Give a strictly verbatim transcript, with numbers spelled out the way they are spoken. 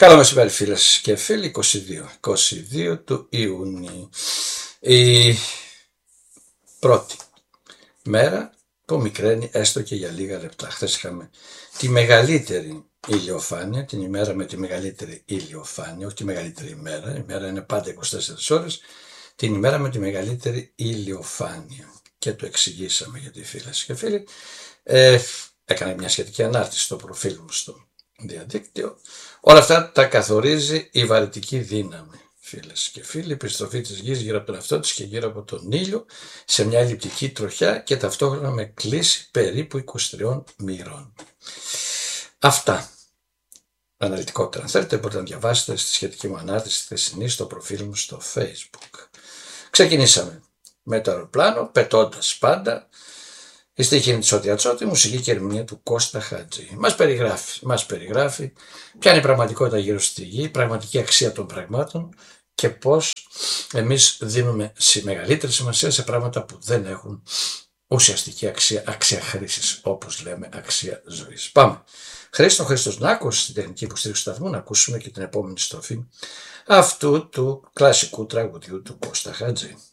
Καλό μεσημέρι φίλες και φίλοι, είκοσι δύο, είκοσι δύο του Ιούνιου, η πρώτη μέρα που μικραίνει έστω και για λίγα λεπτά. Χθες είχαμε τη μεγαλύτερη ηλιοφάνεια, την ημέρα με τη μεγαλύτερη ηλιοφάνεια, όχι τη μεγαλύτερη ημέρα, η μέρα είναι πάντα είκοσι τέσσερις ώρες, την ημέρα με τη μεγαλύτερη ηλιοφάνεια και το εξηγήσαμε γιατί φίλες και φίλοι. Ε, έκανα μια σχετική ανάρτηση στο προφίλ μου στο διαδίκτυο. Όλα αυτά τα καθορίζει η βαρυτική δύναμη, φίλες και φίλοι, η επιστροφή της γης γύρω από τον εαυτό της και γύρω από τον ήλιο σε μια ελλειπτική τροχιά και ταυτόχρονα με κλίση περίπου είκοσι τριών μοιρών. Αυτά. Αναλυτικότερα, αν θέλετε, μπορείτε να διαβάσετε στη σχετική μου ανάρτηση χθεσινή στο προφίλ μου στο Facebook. Ξεκινήσαμε με το αεροπλάνο, πετώντας πάντα. Η στίχη είναι της Οτιατσότη, μουσική και ερμηνεία του Κώστα Χατζή. Μας περιγράφει, μας περιγράφει ποια είναι η πραγματικότητα γύρω στη γη, η πραγματική αξία των πραγμάτων και πώς εμείς δίνουμε μεγαλύτερη σημασία σε πράγματα που δεν έχουν ουσιαστική αξία, αξία χρήσης, όπως λέμε αξία ζωής. Πάμε. Χρήστο Χρήστος Νάκος, στην τεχνική υποστήριξη του σταθμού, να ακούσουμε και την επόμενη στροφή αυτού του κλασικού τραγουδιού του Κώστα Χατζή.